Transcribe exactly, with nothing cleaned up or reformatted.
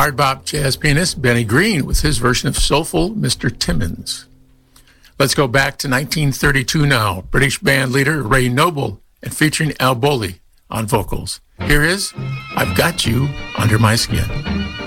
hard bop jazz pianist Benny Green with his version of soulful Mister Timmons. Let's go back to nineteen thirty-two now. British band leader Ray Noble and featuring Al Bowley on vocals. Here is I've Got You Under My Skin.